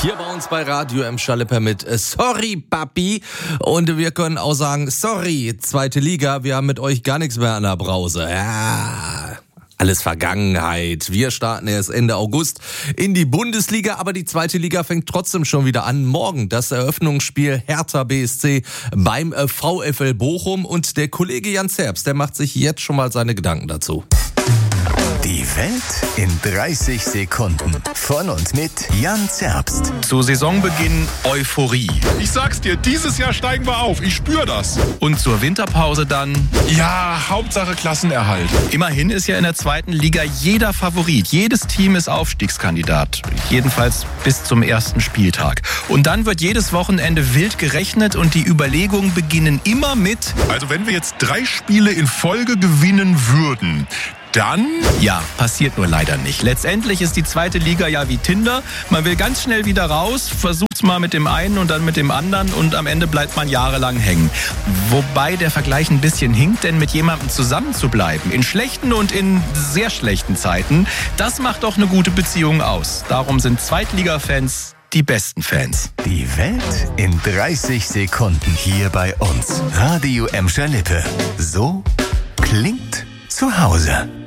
Hier bei uns bei Radio Emscher Lippe mit Sorry Papi, und wir können auch sagen sorry zweite Liga, wir haben mit euch gar nichts mehr an der Brause. Ja, alles Vergangenheit. Wir starten erst Ende August in die Bundesliga, aber die zweite Liga fängt trotzdem schon wieder an. Morgen das Eröffnungsspiel Hertha BSC beim VfL Bochum, und der Kollege Jan Zerbst, der macht sich jetzt schon mal seine Gedanken dazu. Die Welt in 30 Sekunden. Von und mit Jan Zerbst. Zu Saisonbeginn Euphorie. Ich sag's dir, dieses Jahr steigen wir auf. Ich spür das. Und zur Winterpause dann? Ja, Hauptsache Klassenerhalt. Immerhin ist ja in der zweiten Liga jeder Favorit. Jedes Team ist Aufstiegskandidat. Jedenfalls bis zum ersten Spieltag. Und dann wird jedes Wochenende wild gerechnet und die Überlegungen beginnen immer mit: Also wenn wir jetzt 3 Spiele in Folge gewinnen würden, dann? Ja, passiert nur leider nicht. Letztendlich ist die zweite Liga ja wie Tinder. Man will ganz schnell wieder raus, versucht's mal mit dem einen und dann mit dem anderen, und am Ende bleibt man jahrelang hängen. Wobei der Vergleich ein bisschen hinkt, denn mit jemandem zusammen zu bleiben, in schlechten und in sehr schlechten Zeiten, das macht doch eine gute Beziehung aus. Darum sind Zweitliga-Fans die besten Fans. Die Welt in 30 Sekunden hier bei uns. Radio Emscher Lippe. So klingt zu Hause.